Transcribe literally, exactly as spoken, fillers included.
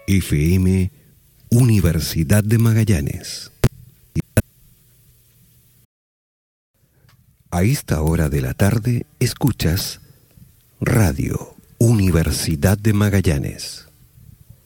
F M Universidad de Magallanes. A esta hora de la tarde escuchas Radio Universidad de Magallanes.